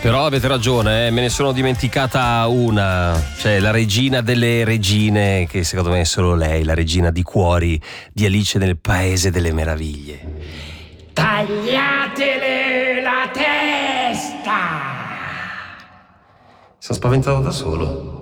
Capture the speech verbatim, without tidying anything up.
Però avete ragione, eh, me ne sono dimenticata una, cioè la regina delle regine, che secondo me è solo lei, la regina di cuori di Alice nel Paese delle Meraviglie. Tagliatele la testa! Sono spaventato da solo.